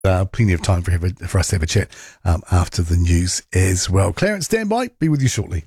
Plenty of time for us to have a chat after the news as well. Clarence, stand by. Be with you shortly.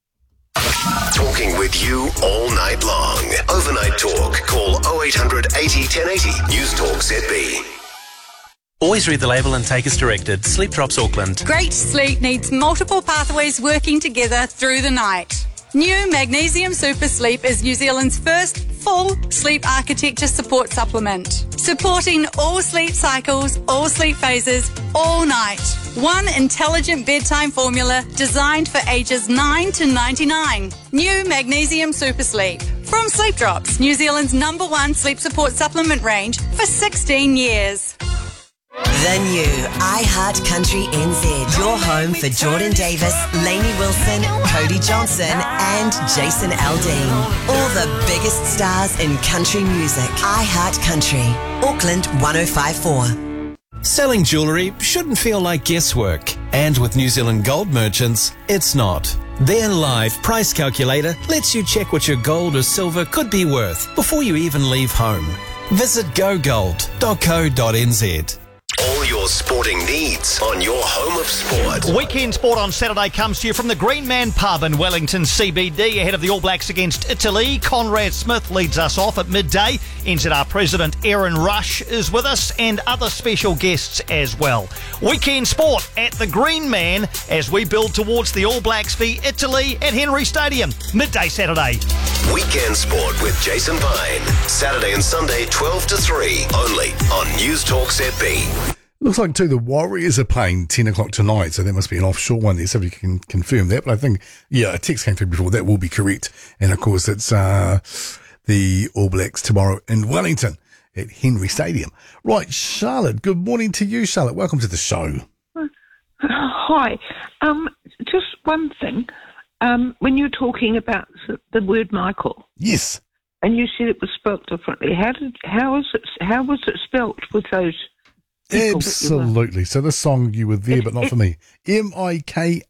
Talking with you all night long. Overnight talk. Call 0800 80 1080. News Talk ZB. Always read the label and take as directed. Sleep Drops Auckland. Great sleep needs multiple pathways working together through the night. New Magnesium Super Sleep is New Zealand's first full sleep architecture support supplement, supporting all sleep cycles, all sleep phases, all night. One intelligent bedtime formula designed for ages 9 to 99. New Magnesium Super Sleep. From Sleep Drops, New Zealand's #1 sleep support supplement range for 16 years. The new iHeart Country NZ. Your home for Jordan Davis, Lainey Wilson, Cody Johnson and Jason Aldean. All the biggest stars in country music. iHeart Country. Auckland 105.4. Selling jewellery shouldn't feel like guesswork. And with New Zealand Gold Merchants, it's not. Their live price calculator lets you check what your gold or silver could be worth before you even leave home. Visit gogold.co.nz. All your sporting needs on your home of sport. Weekend sport on Saturday comes to you from the Green Man Pub in Wellington CBD ahead of the All Blacks against Italy. Conrad Smith leads us off at midday. NZR President Aaron Rush is with us and other special guests as well. Weekend sport at the Green Man as we build towards the All Blacks v Italy at Henry Stadium. Midday Saturday. Weekend sport with Jason Pine. Saturday and Sunday 12 to 3 only on News Talk ZB. Looks like, too, the Warriors are playing 10 o'clock tonight, so there must be an offshore one there, so we can confirm that. But I think, a text came through before. That will be correct. And, of course, it's the All Blacks tomorrow in Wellington at Henry Stadium. Right, Charlotte, good morning to you, Charlotte. Welcome to the show. Hi. Just one thing. When you're talking about the word Michael. Yes. And you said it was spelt differently. How was it spelt with those? Absolutely. So this song, you were there, but not for me. Michael.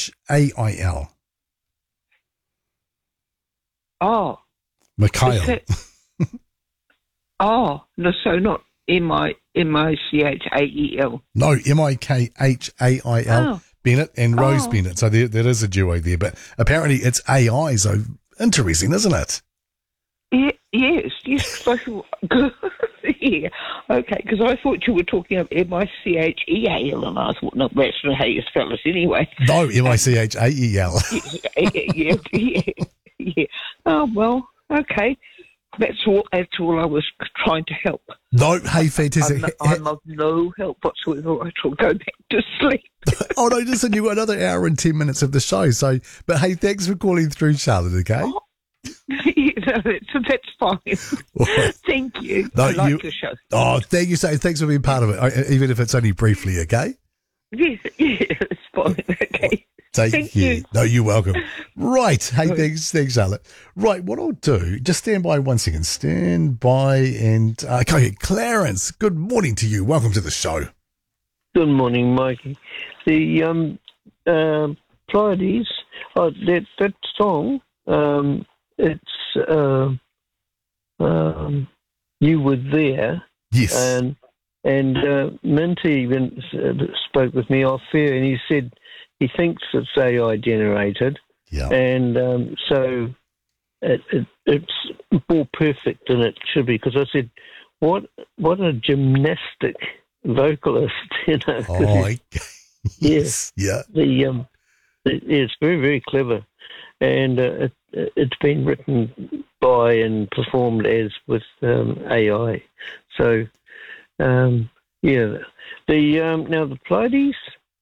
Oh. Mikhail. No, so not Michael. No, Michael. Oh. Bennett and Rose Bennett. So there is a duo there, but apparently it's AI. So interesting, isn't it? Yes. I thought, yeah, okay, because I thought you were talking of Michael, and I thought, no, that's not how you spell it anyway. No, Michael. Yeah. Oh, well, okay. That's all I was trying to help. No, hey, fantastic. I'm of no help whatsoever. I shall go back to sleep. Oh, no, listen, you've got another hour and 10 minutes of the show. So, but hey, thanks for calling through, Charlotte, okay? Oh. That's fine. Right. Thank you. No, I like your show. Oh, thank you. So thanks for being part of it, even if it's only briefly, okay? Yes, it's fine. Okay. Thank you. No, you're welcome. Right. Hey, thanks, Charlotte. Right, what I'll do, just stand by 1 second. Stand by and, okay, Clarence, good morning to you. Welcome to the show. Good morning, Mikey. The Pleiades, that song, it's You Were There. Yes. And Minty even spoke with me off air, and he said he thinks it's AI generated. Yeah. And so it's more perfect than it should be, because I said, what a gymnastic vocalist, Oh, yes. Yeah. It's very, very clever. And it's been written by and performed as with AI. So, now the Pleiades,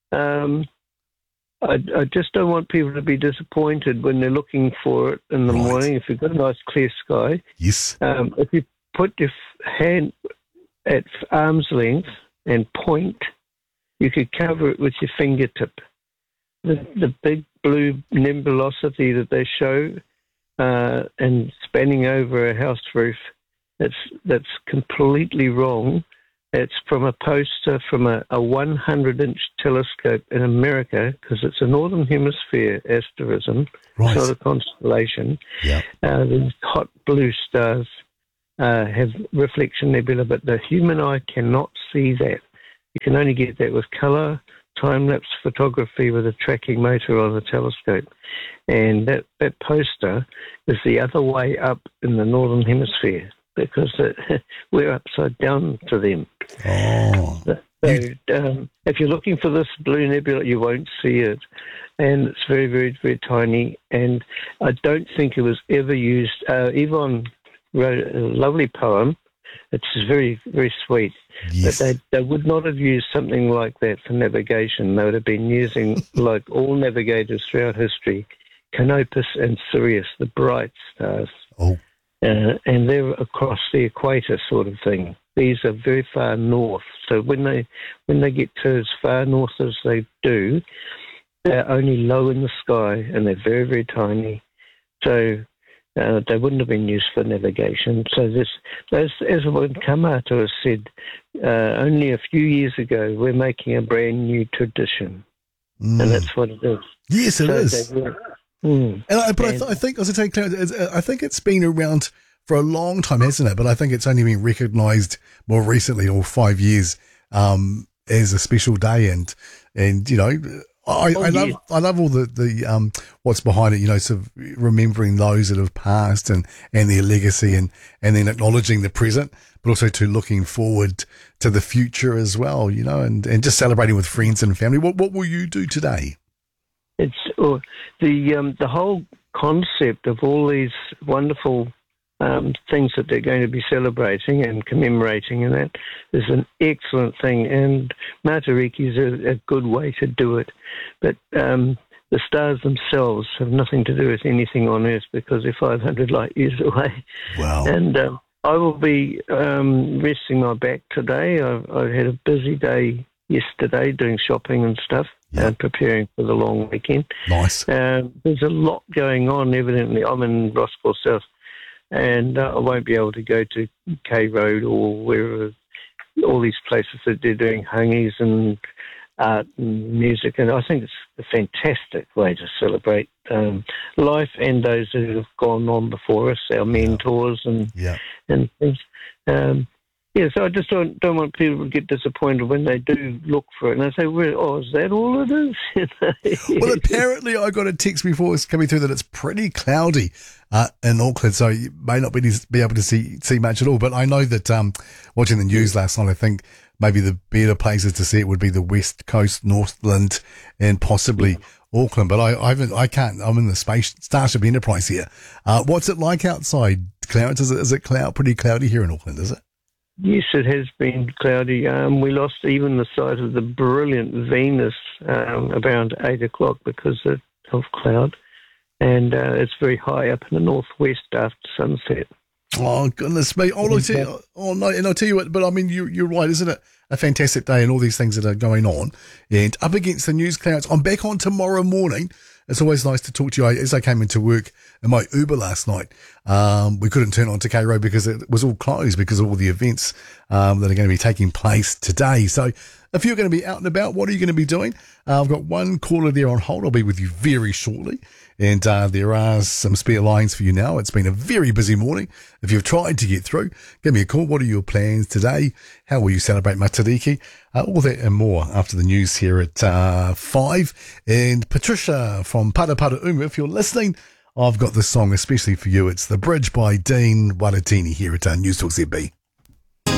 I just don't want people to be disappointed when they're looking for it in the morning. If you've got a nice clear sky, yes. If you put your hand at arm's length and point, you could cover it with your fingertip. The big blue nebulosity that they show and spanning over a house roof, that's completely wrong. It's from a poster from a 100-inch telescope in America, because it's a northern hemisphere asterism. Right. It's not a constellation. Yeah. These hot blue stars have reflection nebula, but the human eye cannot see that. You can only get that with colour, time-lapse photography with a tracking motor on the telescope. And that poster is the other way up in the Northern Hemisphere because we're upside down to them. Oh. So, if you're looking for this blue nebula, you won't see it. And it's very, very, very tiny. And I don't think it was ever used. Yvonne wrote a lovely poem. It's very, very sweet. Yes. But they would not have used something like that for navigation. They would have been using, like all navigators throughout history, Canopus and Sirius, the bright stars. Oh. And they're across the equator sort of thing. These are very far north. So when they get to as far north as they do, they're only low in the sky and they're very, very tiny. So they wouldn't have been used for navigation. So as Kamato has said, only a few years ago, we're making a brand new tradition. And that's what it is. Yes, it is. I think, as I say, Claire, I think it's been around for a long time, hasn't it? But I think it's only been recognised more recently, or 5 years, as a special day. And you know, I love all the what's behind it. You know, sort of remembering those that have passed and their legacy, and then acknowledging the present, but also to looking forward to the future as well. You know, and just celebrating with friends and family. What will you do today? It's the whole concept of all these wonderful things that they're going to be celebrating and commemorating, and that is an excellent thing. And Matariki is a good way to do it. But the stars themselves have nothing to do with anything on Earth because they're 500 light years away. Wow. And I will be resting my back today. I had a busy day yesterday doing shopping and stuff. And preparing for the long weekend. Nice. There's a lot going on, evidently. I'm in Rossville South, and I won't be able to go to K Road or wherever, all these places that they're doing hangies and art and music. And I think it's a fantastic way to celebrate life and those who have gone on before us, our mentors and things. So I just don't want people to get disappointed when they do look for it. And they say, well, is that all it is? Well, apparently I got a text before it's coming through that it's pretty cloudy in Auckland, so you may not be able to see much at all. But I know that watching the news last night, I think maybe the better places to see it would be the West Coast, Northland, and possibly Auckland. But I can't. I'm in the Starship Enterprise here. What's it like outside, Clarence? Is it pretty cloudy here in Auckland, is it? Yes, it has been cloudy. We lost even the sight of the brilliant Venus around 8 o'clock because of cloud. And it's very high up in the northwest after sunset. Oh, goodness me. No, and I'll tell you what, but I mean, you're right, isn't it? A fantastic day and all these things that are going on. And up against the news clouds, I'm back on tomorrow morning. It's always nice to talk to you. As I came into work in my Uber last night, we couldn't turn on to K Road because it was all closed because of all the events that are going to be taking place today. So if you're going to be out and about, what are you going to be doing? I've got one caller there on hold. I'll be with you very shortly. And there are some spare lines for you now. It's been a very busy morning. If you've tried to get through, give me a call. What are your plans today? How will you celebrate Matariki? All that and more after the news here at 5. And Patricia from Parapara Umu, if you're listening, I've got this song especially for you. It's The Bridge by Dean Waratini here at News Talk ZB.